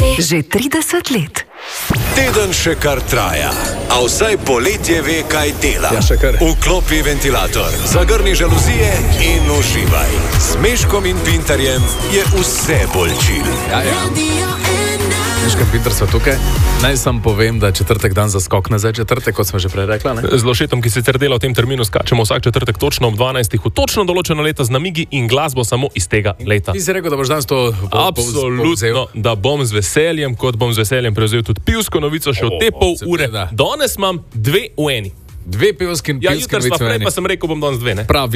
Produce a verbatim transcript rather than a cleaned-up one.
Že trideset let. Teden še kar traja, a vsaj poletje ve, kaj dela. Ja, še kar. Vklopi ventilator, zagrni žaluzije in uživaj. S Meškom in Pintarjem je vse bolj čil. Ja, ja. Meška in Pintar so tukaj. Naj sam povem, da četrtek dan za skok nazaj, četrtek, kot smo že prej rekla. Ne? Z Lošetom, ki sicer dela v tem terminu, skačemo vsak četrtek točno ob dvanajstih v točno določeno leto z namigi in glasbo samo iz tega leta. Ti si rekel, da boš danes to Absolutno, da bom z veseljem, kot bom z veseljem prevzel tudi pivsko novico še v te pol ure. Danes imam dve v eni. Dve pivski in Ja, pivski jutri sva prej, pa sem rekel, bom danes dve, ne? Pravi.